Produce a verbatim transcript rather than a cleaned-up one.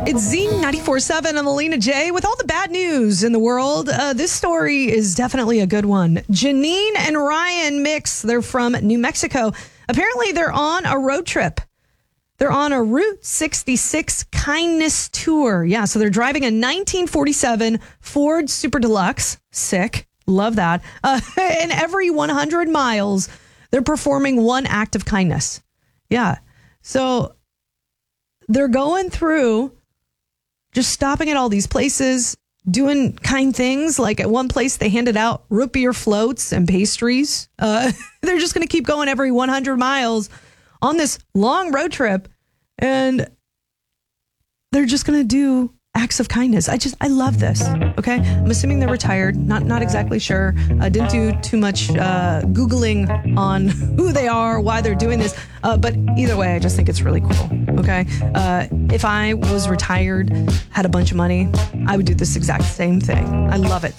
It's Z ninety-four point seven. I'm Alina J. With all the bad news in the world, uh, this story is definitely a good one. Janine and Ryan Mix, they're from New Mexico. Apparently, they're on a road trip. They're on a Route sixty-six kindness tour. Yeah, so they're driving a nineteen forty-seven Ford Super Deluxe. Sick. Love that. Uh, and every one hundred miles, they're performing one act of kindness. Yeah. So they're going through, just stopping at all these places, doing kind things. Like at one place, they handed out root beer floats and pastries. Uh, they're just going to keep going every one hundred miles on this long road trip, and they're just going to do acts of kindness. I just, I love this. Okay. I'm assuming they're retired. Not, not exactly sure. I didn't do too much uh, Googling on who they are, why they're doing this. Uh, but either way, I just think it's really cool. Okay. Uh, if I was retired, had a bunch of money, I would do this exact same thing. I love it.